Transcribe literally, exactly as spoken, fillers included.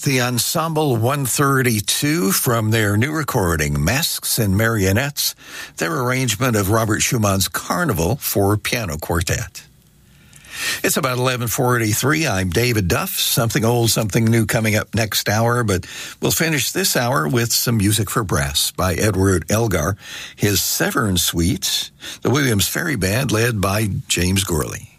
The Ensemble one thirty-two from their new recording, Masks and Marionettes, their arrangement of Robert Schumann's Carnival for piano quartet. It's about eleven forty-three. I'm David Duff. Something old, something new coming up next hour, but we'll finish this hour with some music for brass by Edward Elgar, his Severn Suite, the Williams Ferry Band led by James Gourley.